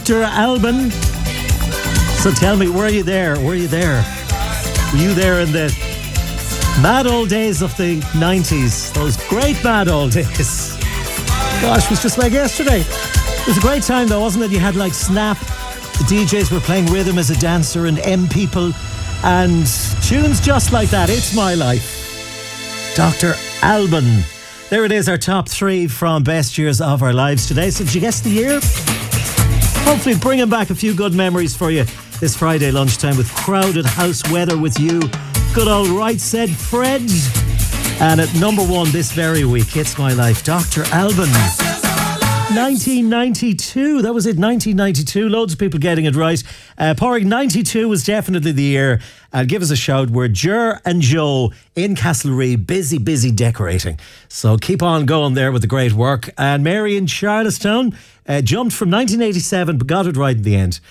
Dr. Alban. So tell me, were you there? Were you there in the mad old days of the 90s? Those great mad old days. Gosh, it was just like yesterday. It was a great time though, wasn't it? You had like Snap. The DJs were playing rhythm as a dancer and M People and tunes just like that. It's My Life. Dr. Alban. There it is, our top 3 from best years of our lives today. So did you guess the year? Hopefully bringing back a few good memories for you this Friday lunchtime with Crowded House Weather with You. Good old Right Said Fred. And at number 1 this very week, It's My Life, Dr. Alban. 1992, that was it, 1992. Loads of people getting it right. Porrig, 92 was definitely the year. And give us a shout. We're Ger and Joe in Castlereagh, busy decorating. So keep on going there with the great work. And Mary in Charlestown jumped from 1987 but got it right in the end.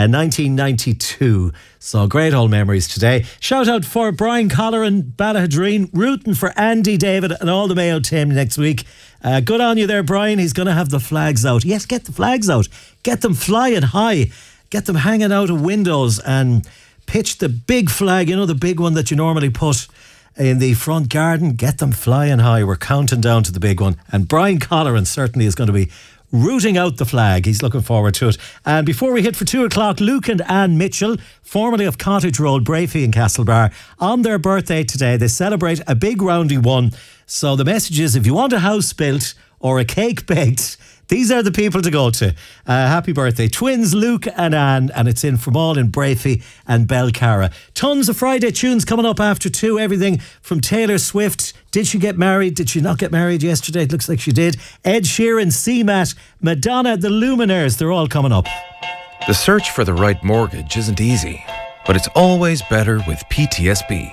1992. So great old memories today. Shout out for Brian Collar and Ballahadreen, rooting for Andy David and all the Mayo team next week. Good on you there, Brian. He's going to have the flags out. Yes, get the flags out. Get them flying high. Get them hanging out of windows and pitch the big flag, you know, the big one that you normally put in the front garden. Get them flying high. We're counting down to the big one. And Brian Colleran certainly is going to be rooting out the flag. He's looking forward to it. And before we hit for 2 o'clock, Luke and Anne Mitchell, formerly of Cottage Road, Brafey and Castlebar, on their birthday today. They celebrate a big roundy one. So the message is, if you want a house built or a cake baked, these are the people to go to. Happy birthday. Twins, Luke and Anne, and it's in from all in Brafey and Belcarra. Tons of Friday tunes coming up after 2. Everything from Taylor Swift. Did she get married? Did she not get married yesterday? It looks like she did. Ed Sheeran, CMAT, Madonna, the Luminaires. They're all coming up. The search for the right mortgage isn't easy, but it's always better with PTSB.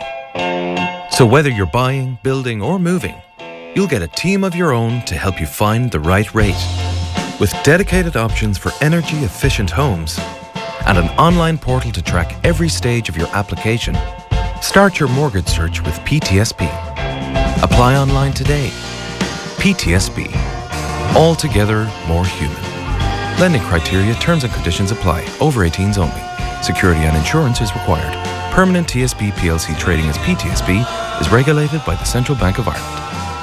So whether you're buying, building or moving, you'll get a team of your own to help you find the right rate. With dedicated options for energy-efficient homes and an online portal to track every stage of your application, start your mortgage search with PTSB. Apply online today. PTSB. Altogether more human. Lending criteria, terms and conditions apply. Over 18s only. Security and insurance is required. Permanent TSB PLC trading as PTSB is regulated by the Central Bank of Ireland.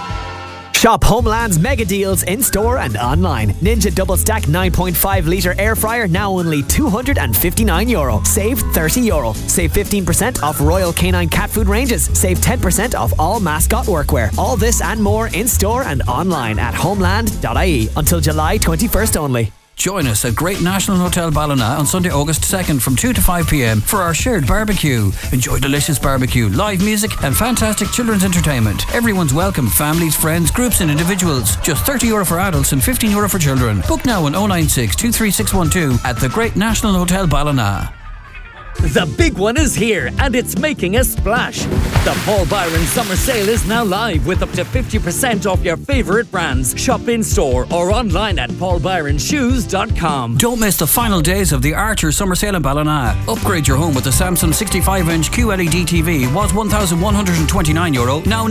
Shop Homeland's mega deals in store and online. Ninja Double Stack 9.5 litre air fryer now only €259. Save €30. Save 15% off Royal Canine cat food ranges. Save 10% off all mascot workwear. All this and more in store and online at homeland.ie until July 21st only. Join us at Great National Hotel Ballina on Sunday, August 2nd from 2 to 5 p.m. for our shared barbecue. Enjoy delicious barbecue, live music and fantastic children's entertainment. Everyone's welcome, families, friends, groups and individuals. Just €30 for adults and €15 for children. Book now on 096 23612 at the Great National Hotel Ballina. The big one is here and it's making a splash. The Paul Byron Summer Sale is now live with up to 50% off your favourite brands. Shop in store or online at paulbyronshoes.com. Don't miss the final days of the Archer Summer Sale in Ballina. Upgrade your home with the Samsung 65-inch QLED TV. Was €1,129, now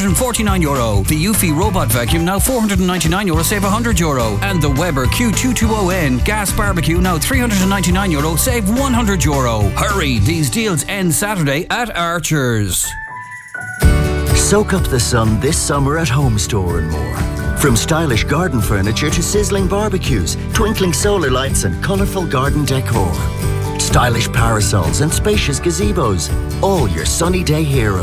€949. The Eufy Robot Vacuum, now €499, save €100. And the Weber Q220N Gas Barbecue, now €399, save €100. Hurry, these deals end Saturday at Archer's. Soak up the sun this summer at Home Store and more. From stylish garden furniture to sizzling barbecues, twinkling solar lights and colourful garden decor. Stylish parasols and spacious gazebos. All your sunny day heroes.